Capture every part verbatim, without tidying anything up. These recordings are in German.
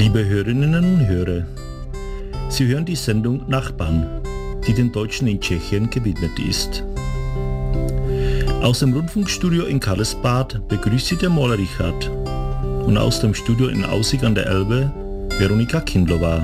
Liebe Hörerinnen und Hörer, Sie hören die Sendung Nachbarn, die den Deutschen in Tschechien gewidmet ist. Aus dem Rundfunkstudio in Karlsbad begrüßt Sie der Maler Richard und aus dem Studio in Aussig an der Elbe Veronika Kindlová.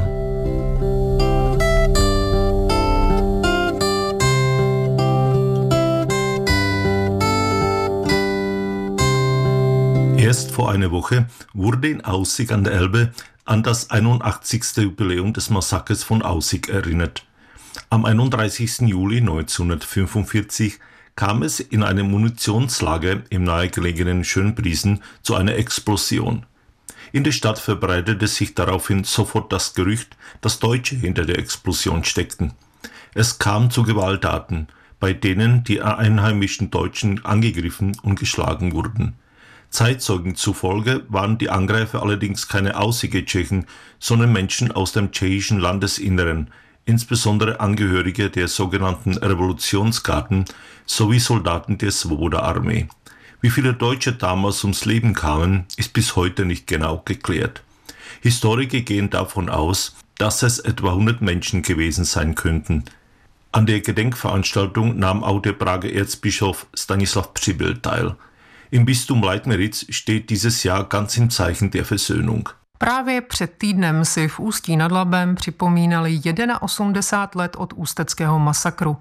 Erst vor einer Woche wurde in Aussig an der Elbe an das einundachtzigste Jubiläum des Massakers von Aussig erinnert. Am einunddreißigsten Juli neunzehnhundertfünfundvierzig kam es in einem Munitionslager im nahegelegenen Schönbriesen zu einer Explosion. In der Stadt verbreitete sich daraufhin sofort das Gerücht, dass Deutsche hinter der Explosion steckten. Es kam zu Gewalttaten, bei denen die einheimischen Deutschen angegriffen und geschlagen wurden. Zeitzeugen zufolge waren die Angreifer allerdings keine Aussiger Tschechen, sondern Menschen aus dem tschechischen Landesinneren, insbesondere Angehörige der sogenannten Revolutionsgarden sowie Soldaten der Svoboda-Armee. Wie viele Deutsche damals ums Leben kamen, ist bis heute nicht genau geklärt. Historiker gehen davon aus, dass es etwa hundert Menschen gewesen sein könnten. An der Gedenkveranstaltung nahm auch der Prager Erzbischof Stanislav Přibyl teil. Im Bistum Leitmeritz steht dieses Jahr ganz im Zeichen der Versöhnung. Právě před týdnem si v Ústí nad Labem připomínali osmdesát jedna let od ústeckého masakru.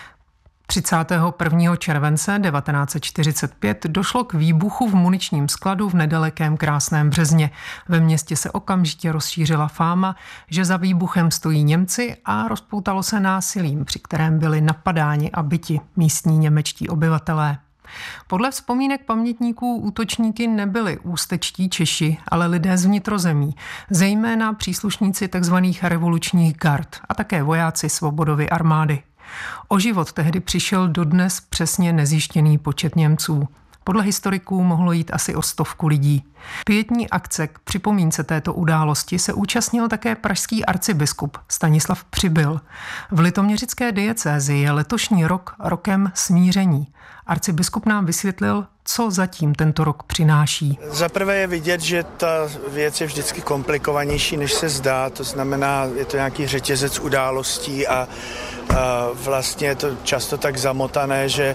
třicátého prvního července devatenáct set čtyřicet pět došlo k výbuchu v muničním skladu v nedalekém Krásném Březně. Ve městě se okamžitě rozšířila fáma, že za výbuchem stojí Němci a rozpoutalo se násilím, při kterém byli napadáni a byti místní němečtí obyvatelé. Podle vzpomínek pamětníků útočníky nebyli ústečtí Češi, ale lidé z vnitrozemí, zejména příslušníci tzv. Revolučních gard a také vojáci Svobodovy armády. O život tehdy přišel dodnes přesně nezjištěný počet Němců. Podle historiků mohlo jít asi o stovku lidí. Pietní akce k připomínce této události se účastnil také pražský arcibiskup Stanislav Přibyl. V litoměřické diecézi je letošní rok rokem smíření. Arcibiskup nám vysvětlil, co zatím tento rok přináší. Za prvé je vidět, že ta věc je vždycky komplikovanější, než se zdá. To znamená, je to nějaký řetězec událostí a, a vlastně je to často tak zamotané, že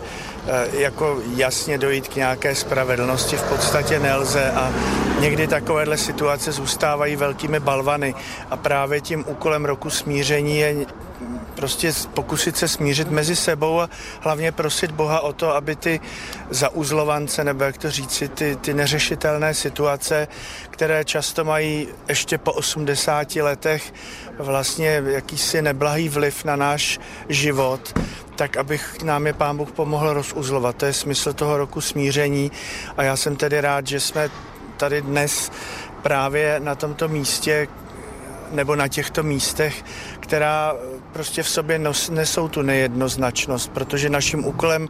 jako jasně dojít k nějaké spravedlnosti v podstatě nelze a někdy takovéhle situace zůstávají velkými balvany a právě tím úkolem roku smíření je prostě pokusit se smířit mezi sebou a hlavně prosit Boha o to, aby ty zauzlovance, nebo jak to říci, ty, ty neřešitelné situace, které často mají ještě po osmdesáti letech vlastně jakýsi neblahý vliv na náš život, tak abych nám je Pán Bůh pomohl rozuzlovat. To je smysl toho roku smíření a já jsem tedy rád, že jsme tady dnes právě na tomto místě nebo na těchto místech, která prostě v sobě nos, nesou tu nejednoznačnost, protože naším úkolem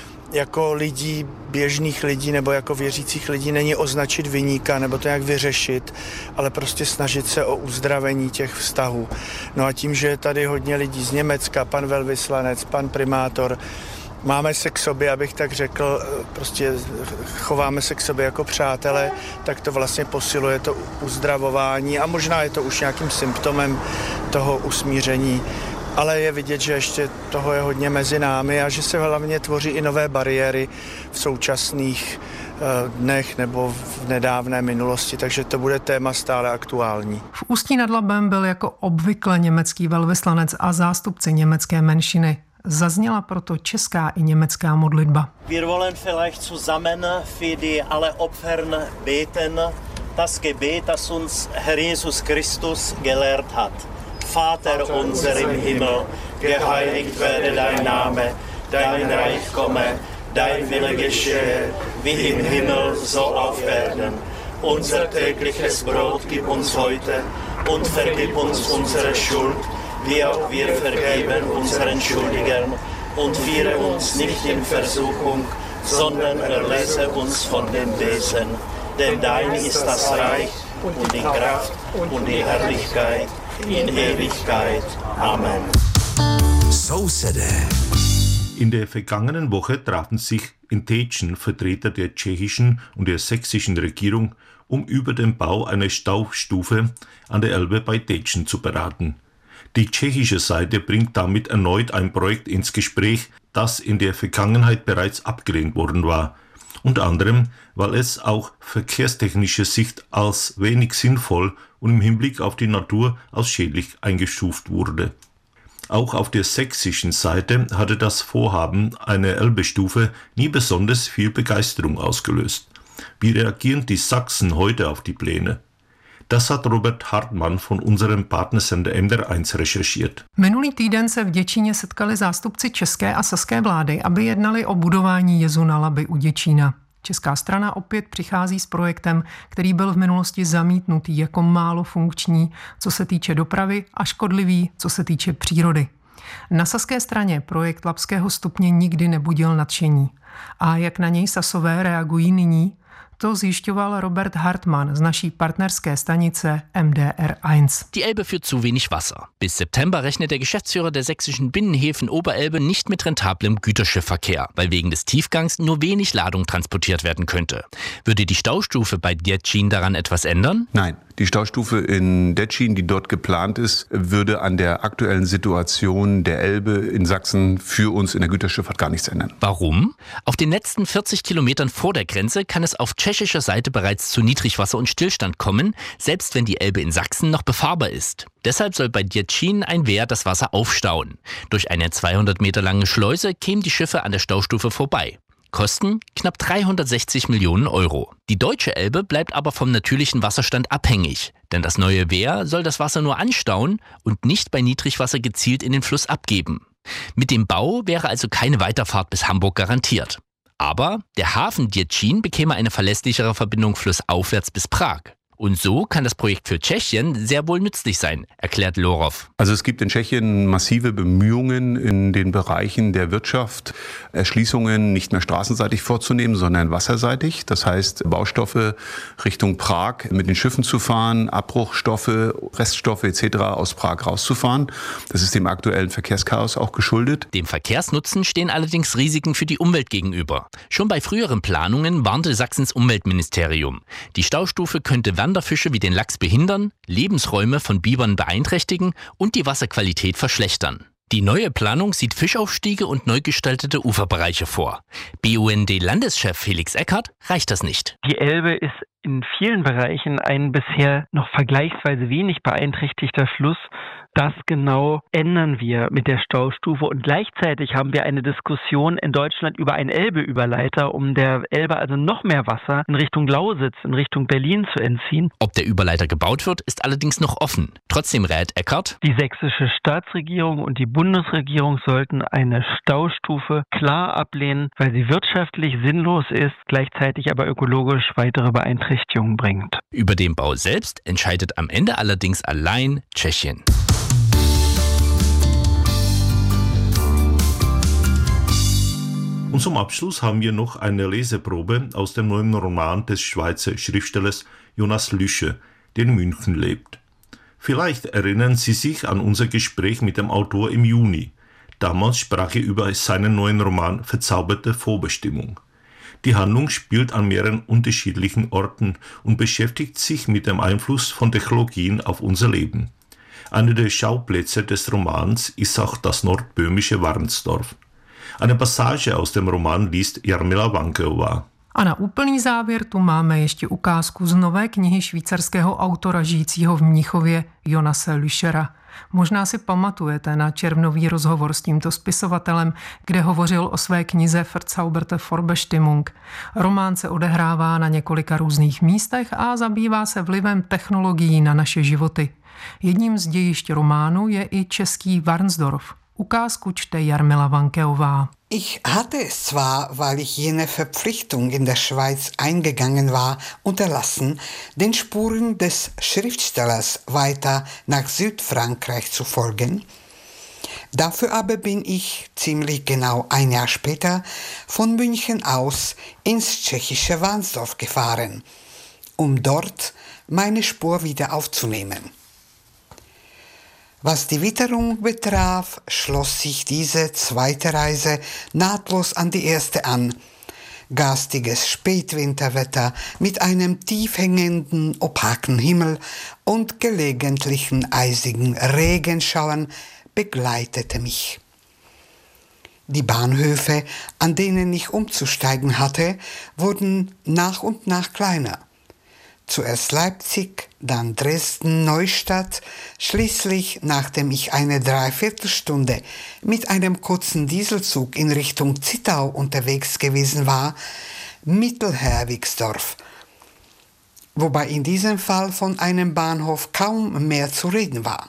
jako lidí, běžných lidí nebo jako věřících lidí není označit viníka nebo to nějak vyřešit, ale prostě snažit se o uzdravení těch vztahů. No a tím, že je tady hodně lidí z Německa, pan velvyslanec, pan primátor, máme se k sobě, abych tak řekl, prostě chováme se k sobě jako přátelé, tak to vlastně posiluje to uzdravování a možná je to už nějakým symptomem toho usmíření. Ale je vidět, že ještě toho je hodně mezi námi a že se hlavně tvoří i nové bariéry v současných dnech nebo v nedávné minulosti, takže to bude téma stále aktuální. V Ústí nad Labem byl jako obvykle německý velvyslanec a zástupci německé menšiny. Zazněla proto česká i německá modlitba. Wir wollen vielleicht zusammen für die alle Opfern beten, das Gebet, das uns Herr Jesus Christus gelehrt hat. Vater unser im Himmel, geheiligt werde dein Name, dein Reich komme, dein Wille geschehe, wie im Himmel, so auf Erden. Unser tägliches Brot gib uns heute und vergib uns unsere Schuld, wie auch wir vergeben unseren Schuldigern, und führe uns nicht in Versuchung, sondern erlöse uns von dem Bösen. Denn dein ist das Reich und die Kraft und die Herrlichkeit in Ewigkeit. Amen. Sousedé. In der vergangenen Woche trafen sich in Tetschen Vertreter der tschechischen und der sächsischen Regierung, um über den Bau einer Staustufe an der Elbe bei Tetschen zu beraten. Die tschechische Seite bringt damit erneut ein Projekt ins Gespräch, das in der Vergangenheit bereits abgelehnt worden war. Unter anderem, weil es auch verkehrstechnischer Sicht als wenig sinnvoll und im Hinblick auf die Natur als schädlich eingestuft wurde. Auch auf der sächsischen Seite hatte das Vorhaben einer Elbestufe nie besonders viel Begeisterung ausgelöst. Wie reagieren die Sachsen heute auf die Pläne? Das hat Robert Hartmann von unserem Partnersender M D R eins recherchiert. Minulý týden se v Děčíně setkali zástupci české a saské vlády, aby jednali o budování jezu na Labi u Děčína. Česká strana opět přichází s projektem, který byl v minulosti zamítnutý jako málo funkční, co se týče dopravy, a škodlivý, co se týče přírody. Na saské straně projekt Labského stupně nikdy nebudil nadšení. A jak na něj Sasové reagují nyní? To zjišťoval Robert Hartmann z naší partnerské stanice M D R eins. Die Elbe führt zu wenig Wasser. Bis September rechnet der Geschäftsführer der sächsischen Binnenhäfen Oberelbe nicht mit rentablem Güterschiffverkehr, weil wegen des Tiefgangs nur wenig Ladung transportiert werden könnte. Würde die Staustufe bei Děčín daran etwas ändern? Nein. Die Staustufe in Děčín, die dort geplant ist, würde an der aktuellen Situation der Elbe in Sachsen für uns in der Güterschifffahrt gar nichts ändern. Warum? Auf den letzten vierzig Kilometern vor der Grenze kann es auf tschechischer Seite bereits zu Niedrigwasser und Stillstand kommen, selbst wenn die Elbe in Sachsen noch befahrbar ist. Deshalb soll bei Děčín ein Wehr das Wasser aufstauen. Durch eine zweihundert Meter lange Schleuse kämen die Schiffe an der Staustufe vorbei. Kosten knapp dreihundertsechzig Millionen Euro. Die deutsche Elbe bleibt aber vom natürlichen Wasserstand abhängig, denn das neue Wehr soll das Wasser nur anstauen und nicht bei Niedrigwasser gezielt in den Fluss abgeben. Mit dem Bau wäre also keine Weiterfahrt bis Hamburg garantiert. Aber der Hafen Děčín bekäme eine verlässlichere Verbindung flussaufwärts bis Prag. Und so kann das Projekt für Tschechien sehr wohl nützlich sein, erklärt Lorov. Also es gibt in Tschechien massive Bemühungen in den Bereichen der Wirtschaft, Erschließungen nicht mehr straßenseitig vorzunehmen, sondern wasserseitig. Das heißt, Baustoffe Richtung Prag mit den Schiffen zu fahren, Abbruchstoffe, Reststoffe et cetera aus Prag rauszufahren. Das ist dem aktuellen Verkehrschaos auch geschuldet. Dem Verkehrsnutzen stehen allerdings Risiken für die Umwelt gegenüber. Schon bei früheren Planungen warnte Sachsens Umweltministerium. Die Staustufe könnte Wanderfische wie den Lachs behindern, Lebensräume von Bibern beeinträchtigen und die Wasserqualität verschlechtern. Die neue Planung sieht Fischaufstiege und neu gestaltete Uferbereiche vor. B U N D-Landeschef Felix Eckert reicht das nicht. Die Elbe ist in vielen Bereichen ein bisher noch vergleichsweise wenig beeinträchtigter Fluss. Das genau ändern wir mit der Staustufe, und gleichzeitig haben wir eine Diskussion in Deutschland über einen Elbe-Überleiter, um der Elbe also noch mehr Wasser in Richtung Lausitz, in Richtung Berlin zu entziehen. Ob der Überleiter gebaut wird, ist allerdings noch offen. Trotzdem rät Eckert: Die sächsische Staatsregierung und die Bundesregierung sollten eine Staustufe klar ablehnen, weil sie wirtschaftlich sinnlos ist, gleichzeitig aber ökologisch weitere Beeinträchtigungen bringt. Über den Bau selbst entscheidet am Ende allerdings allein Tschechien. Und zum Abschluss haben wir noch eine Leseprobe aus dem neuen Roman des Schweizer Schriftstellers Jonas Lüscher, der in München lebt. Vielleicht erinnern Sie sich an unser Gespräch mit dem Autor im Juni. Damals sprach er über seinen neuen Roman Verzauberte Vorbestimmung. Die Handlung spielt an mehreren unterschiedlichen Orten und beschäftigt sich mit dem Einfluss von Technologien auf unser Leben. Einer der Schauplätze des Romans ist auch das nordböhmische Varnsdorf. Eine Passage aus dem Roman liest Jarmila Vankeová. A na úplný závěr tu máme ještě ukázku z nové knihy švýcarského autora žijícího v Mnichově Jonase Lüschera. Možná si pamatujete na červnový rozhovor s tímto spisovatelem, kde hovořil o své knize Verzauberte Vorbestimmung. Román se odehrává na několika různých místech a zabývá se vlivem technologií na naše životy. Jedním z dějišť románu je i český Varnsdorf. Ukázku čte Jarmila Vankeová. Ich hatte es zwar, weil ich jene Verpflichtung in der Schweiz eingegangen war, unterlassen, den Spuren des Schriftstellers weiter nach Südfrankreich zu folgen. Dafür aber bin ich ziemlich genau ein Jahr später von München aus ins tschechische Varnsdorf gefahren, um dort meine Spur wieder aufzunehmen. Was die Witterung betraf, schloss sich diese zweite Reise nahtlos an die erste an. Garstiges Spätwinterwetter mit einem tief hängenden, opaken Himmel und gelegentlichen eisigen Regenschauern begleitete mich. Die Bahnhöfe, an denen ich umzusteigen hatte, wurden nach und nach kleiner. Zuerst Leipzig, dann Dresden, Neustadt, schließlich, nachdem ich eine Dreiviertelstunde mit einem kurzen Dieselzug in Richtung Zittau unterwegs gewesen war, Mittelherwigsdorf, wobei in diesem Fall von einem Bahnhof kaum mehr zu reden war.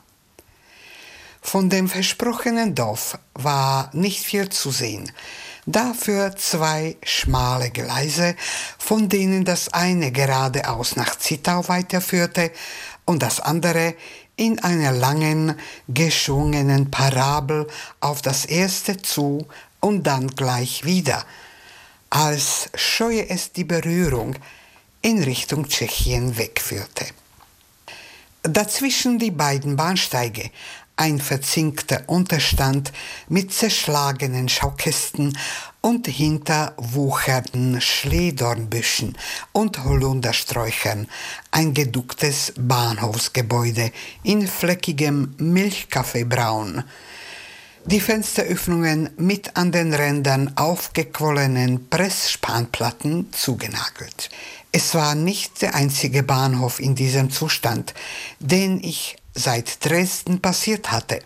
Von dem versprochenen Dorf war nicht viel zu sehen. Dafür zwei schmale Gleise, von denen das eine geradeaus nach Zittau weiterführte und das andere in einer langen, geschwungenen Parabel auf das erste zu und dann gleich wieder, als scheue es die Berührung, in Richtung Tschechien wegführte. Dazwischen die beiden Bahnsteige, ein verzinkter Unterstand mit zerschlagenen Schaukästen und hinterwuchernden Schlehdornbüschen und Holundersträuchern, ein geducktes Bahnhofsgebäude in fleckigem Milchkaffeebraun. Die Fensteröffnungen mit an den Rändern aufgequollenen Pressspanplatten zugenagelt. Es war nicht der einzige Bahnhof in diesem Zustand, den ich seit Dresden passiert hatte.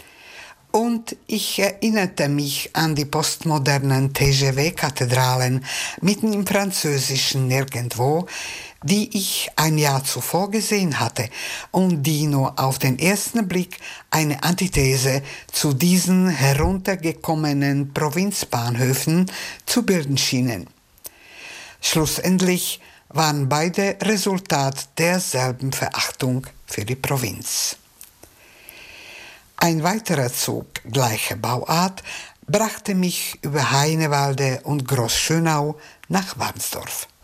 Und ich erinnerte mich an die postmodernen T G V-Kathedralen mitten im französischen Nirgendwo, die ich ein Jahr zuvor gesehen hatte und die nur auf den ersten Blick eine Antithese zu diesen heruntergekommenen Provinzbahnhöfen zu bilden schienen. Schlussendlich waren beide Resultat derselben Verachtung für die Provinz. Ein weiterer Zug gleicher Bauart brachte mich über Heinewalde und Großschönau nach Warnsdorf.